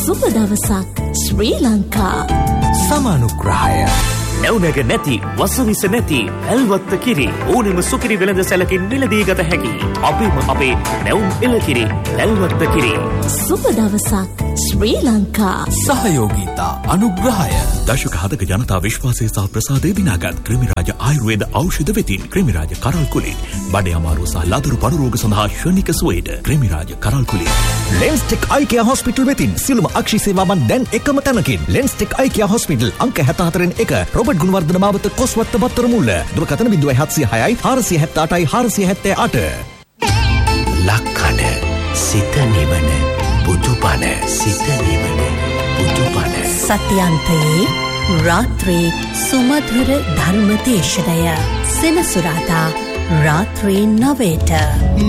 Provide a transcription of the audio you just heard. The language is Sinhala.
සුබ දවසක් ශ්‍රී ලංකා. සමානුග්‍රහය නැවුනග නැති වසවිස නැති ඇල්වත්ත කිරි ඕනෙම සුකිරි වෙළඳ සැලකින් මිලදී ගත හැකි අපේම අපේ නැවුම් එළකිරි ඇල්වත්ත කිරි. සුබ දවසක් ශ්‍රී ලංකා. සහයෝගීතා අනුග්‍රහය දශක හදක ජනතා විශ්වාසය සහ ප්‍රසාදය දිනාගත් ක්‍රිමිරාජ ආයුර්වේද ඖෂධ වෙතින් ක්‍රිමිරාජ කරල්කුලේ බඩේ අමාරුව සහ ලදරු පණුරෝග සඳහා ශනික සුවයට ක්‍රිමිරාජ කරල්කුලේ. ලෙන්ස්ටෙක් අයිකියා හොස්පිටල් වෙතින් සිළුම අක්ෂි සේවාවන් දැන් එකම තැනකින්. ලෙන්ස්ටෙක් අයිකියා හොස්පිටල් අංක 74 1 ගුණවර්ධන මාවත කොස්වත්ත බත්තර මුල්ල. දුරකථන 0706 478 478. ලක්කඩ සිත නිවන බුදුපණ සිත නිවන බුදුපණ. සත්‍යන්තයේ රාත්‍රී සුමධුර ධර්ම දේශනය සෙනසුරාදා රාත්‍රී 9ට